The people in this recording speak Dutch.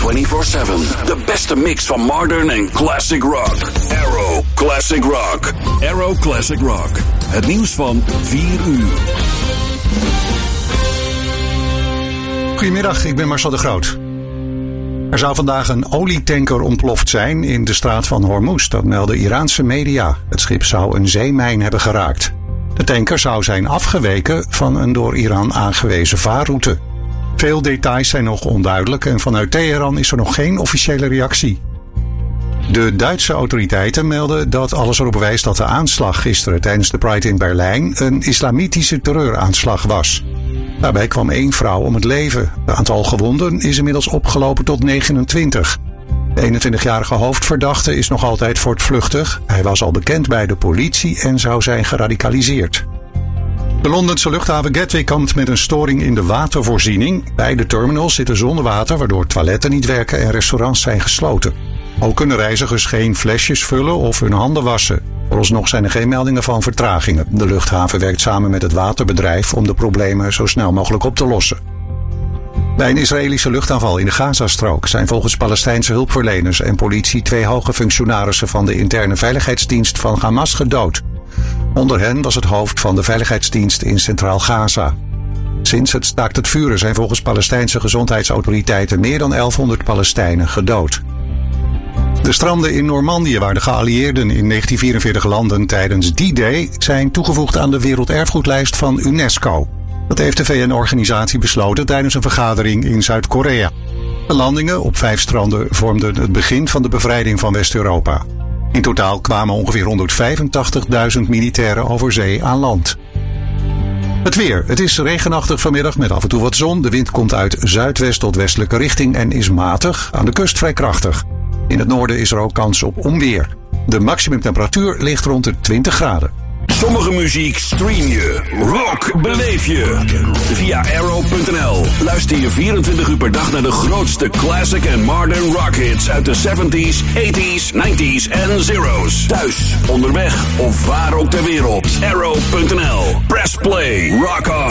De beste mix van modern en classic rock. Arrow Classic Rock. Arrow Classic Rock. Het nieuws van 4 uur. Goedemiddag, ik ben Marcel de Groot. Er zou vandaag een olietanker ontploft zijn in de straat van Hormuz. Dat melden Iraanse media. Het schip zou een zeemijn hebben geraakt. De tanker zou zijn afgeweken van een door Iran aangewezen vaarroute. Veel details zijn nog onduidelijk en vanuit Teheran is er nog geen officiële reactie. De Duitse autoriteiten melden dat alles erop wijst dat de aanslag gisteren tijdens de Pride in Berlijn een islamitische terreuraanslag was. Daarbij kwam 1 vrouw om het leven. Het aantal gewonden is inmiddels opgelopen tot 29. De 21-jarige hoofdverdachte is nog altijd voortvluchtig. Hij was al bekend bij de politie en zou zijn geradicaliseerd. De Londense luchthaven Gatwick kampt met een storing in de watervoorziening. Beide terminals zitten zonder water, waardoor toiletten niet werken en restaurants zijn gesloten. Ook kunnen reizigers geen flesjes vullen of hun handen wassen. Vooralsnog zijn er geen meldingen van vertragingen. De luchthaven werkt samen met het waterbedrijf om de problemen zo snel mogelijk op te lossen. Bij een Israëlische luchtaanval in de Gazastrook zijn volgens Palestijnse hulpverleners en politie 2 hoge functionarissen van de interne veiligheidsdienst van Hamas gedood. Onder hen was het hoofd van de veiligheidsdienst in Centraal Gaza. Sinds het staakt het vuren zijn volgens Palestijnse gezondheidsautoriteiten meer dan 1100 Palestijnen gedood. De stranden in Normandië, waar de geallieerden in 1944 landden tijdens D-Day, zijn toegevoegd aan de werelderfgoedlijst van UNESCO. Dat heeft de VN-organisatie besloten tijdens een vergadering in Zuid-Korea. De landingen op 5 stranden vormden het begin van de bevrijding van West-Europa. In totaal kwamen ongeveer 185.000 militairen over zee aan land. Het weer. Het is regenachtig vanmiddag met af en toe wat zon. De wind komt uit zuidwest tot westelijke richting en is matig, aan de kust vrij krachtig. In het noorden is er ook kans op onweer. De maximumtemperatuur ligt rond de 20 graden. Sommige muziek stream je. Rock beleef je. Via Arrow.nl. Luister je 24 uur per dag naar de grootste classic en modern rock hits uit de 70s, 80s, 90s en zeros. Thuis, onderweg of waar ook ter wereld. Arrow.nl. Press play. Rock on.